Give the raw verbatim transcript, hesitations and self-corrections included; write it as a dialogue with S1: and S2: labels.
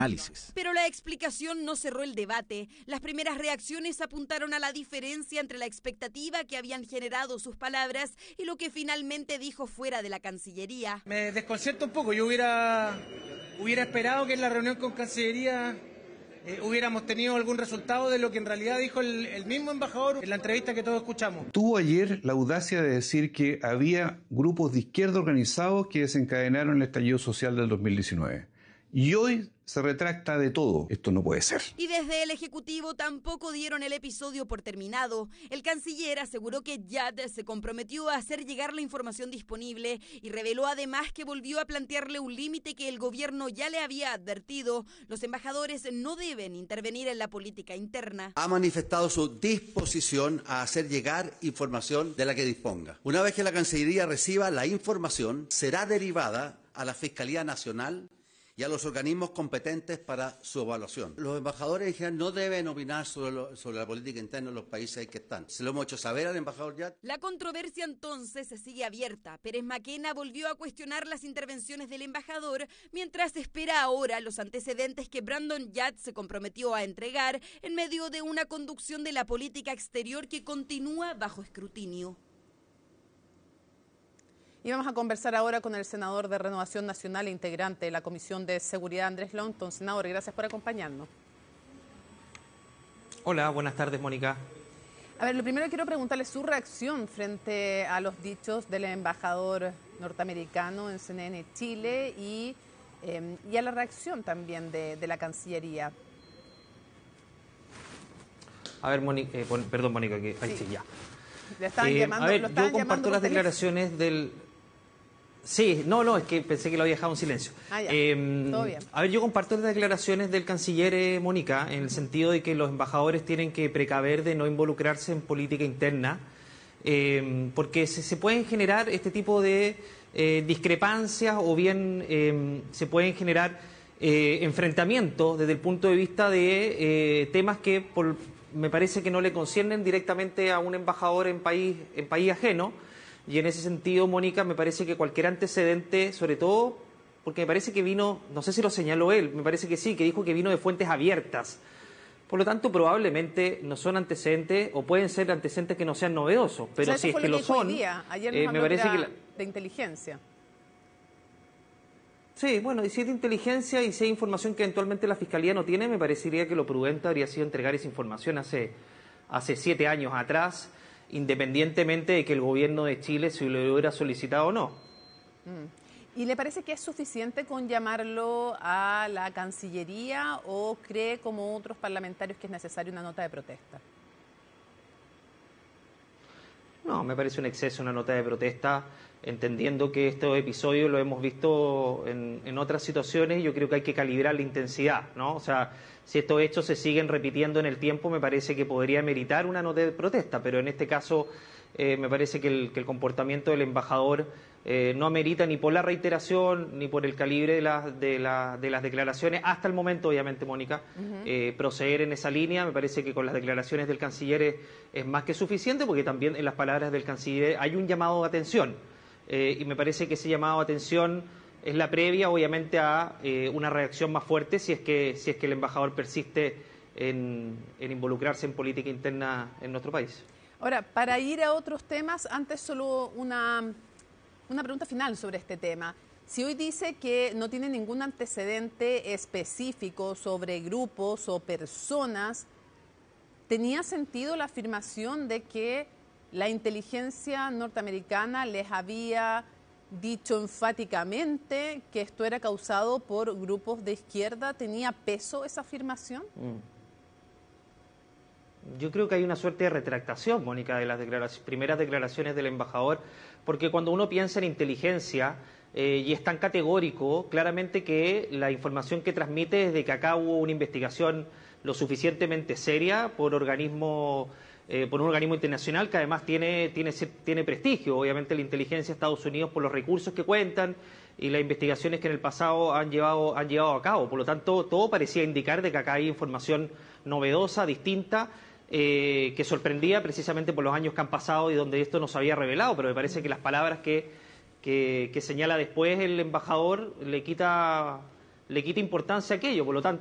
S1: análisis.
S2: Pero la explicación no cerró el debate. Las primeras reacciones apuntaron a la diferencia entre la expectativa que habían generado sus palabras y lo que finalmente dijo fuera de la Cancillería.
S3: Me desconcierta un poco. Yo hubiera, hubiera esperado que en la reunión con Cancillería eh, hubiéramos tenido algún resultado de lo que en realidad dijo el, el mismo embajador en la entrevista que todos escuchamos.
S4: Tuvo ayer la audacia de decir que había grupos de izquierda organizados que desencadenaron el estallido social del dos mil diecinueve. Y hoy se retracta de todo. Esto no puede ser.
S2: Y desde el Ejecutivo tampoco dieron el episodio por terminado. El canciller aseguró que Yad se comprometió a hacer llegar la información disponible y reveló además que volvió a plantearle un límite que el gobierno ya le había advertido. Los embajadores no deben intervenir en la política interna.
S5: Ha manifestado su disposición a hacer llegar información de la que disponga. Una vez que la Cancillería reciba la información, será derivada a la Fiscalía Nacional y a los organismos competentes para su evaluación. Los embajadores en general no deben opinar sobre, lo, sobre la política interna de los países en que están. Se lo hemos hecho saber al embajador Yad.
S2: La controversia entonces se sigue abierta. Pérez Maquena volvió a cuestionar las intervenciones del embajador, mientras espera ahora los antecedentes que Brandon Yad se comprometió a entregar en medio de una conducción de la política exterior que continúa bajo escrutinio.
S6: Y vamos a conversar ahora con el senador de Renovación Nacional e integrante de la Comisión de Seguridad, Andrés Longton. Senador, gracias por acompañarnos.
S7: Hola, buenas tardes, Mónica.
S6: A ver, lo primero quiero preguntarle su reacción frente a los dichos del embajador norteamericano en C N N Chile y, eh, y a la reacción también de, de la Cancillería.
S7: A ver, Mónica, eh, perdón, Mónica, que ahí sí, sí ya.
S6: Le estaban
S7: eh,
S6: llamando,
S7: a ver,
S6: lo estaban
S7: yo comparto las declaraciones del... Sí, no, no, es que pensé que lo había dejado en silencio.
S6: Ah, ya.
S7: Eh,
S6: Todo bien.
S7: A ver, yo comparto las declaraciones del canciller eh, Mónica, en el sentido de que los embajadores tienen que precaver de no involucrarse en política interna, eh, porque se, se pueden generar este tipo de eh, discrepancias o bien eh, se pueden generar eh, enfrentamientos desde el punto de vista de eh, temas que por, me parece que no le conciernen directamente a un embajador en país, en país ajeno. Y en ese sentido, Mónica, me parece que cualquier antecedente, sobre todo porque me parece que vino, no sé si lo señaló él, me parece que sí, que dijo que vino de fuentes abiertas. Por lo tanto, probablemente no son antecedentes o pueden ser antecedentes que no sean novedosos, pero
S6: o sea,
S7: si es que
S6: lo,
S7: lo son,
S6: día. Ayer
S7: eh,
S6: nos
S7: me
S6: habló
S7: parece
S6: de,
S7: que
S6: la,
S7: la...
S6: de inteligencia.
S7: Sí, bueno, y si es de inteligencia y si hay información que eventualmente la Fiscalía no tiene, me parecería que lo prudente habría sido entregar esa información hace, hace siete años atrás, independientemente de que el gobierno de Chile se lo hubiera solicitado o no.
S6: Mm. ¿Y le parece que es suficiente con llamarlo a la Cancillería o cree, como otros parlamentarios, que es necesaria una nota de protesta?
S7: No, me parece un exceso una nota de protesta, entendiendo que estos episodios lo hemos visto en, en otras situaciones y yo creo que hay que calibrar la intensidad, ¿no? O sea, si estos hechos se siguen repitiendo en el tiempo, me parece que podría meritar una nota de protesta, pero en este caso eh, me parece que el, que el comportamiento del embajador eh, no amerita ni por la reiteración ni por el calibre de, la, de, la, de las declaraciones, hasta el momento, obviamente, Mónica, uh-huh. eh, proceder en esa línea. Me parece que con las declaraciones del canciller es, es más que suficiente, porque también en las palabras del canciller hay un llamado de atención, eh, y me parece que ese llamado de atención es la previa, obviamente, a eh, una reacción más fuerte si es que si es que el embajador persiste en, en involucrarse en política interna en nuestro país.
S6: Ahora, para ir a otros temas, antes solo una, una pregunta final sobre este tema. Si hoy dice que no tiene ningún antecedente específico sobre grupos o personas, ¿tenía sentido la afirmación de que la inteligencia norteamericana les había dicho enfáticamente que esto era causado por grupos de izquierda? ¿Tenía peso esa afirmación?
S7: Yo creo que hay una suerte de retractación, Mónica, de las declaraciones, primeras declaraciones del embajador, porque cuando uno piensa en inteligencia eh, y es tan categórico, claramente que la información que transmite es de que acá hubo una investigación lo suficientemente seria por organismo Eh, por un organismo internacional que además tiene, tiene, tiene prestigio, obviamente la inteligencia de Estados Unidos por los recursos que cuentan y las investigaciones que en el pasado han llevado, han llevado a cabo. Por lo tanto, todo parecía indicar de que acá hay información novedosa, distinta, eh, que sorprendía precisamente por los años que han pasado y donde esto no se había revelado, pero me parece que las palabras que, que, que señala después el embajador le quita... le quita importancia a aquello. Por lo tanto,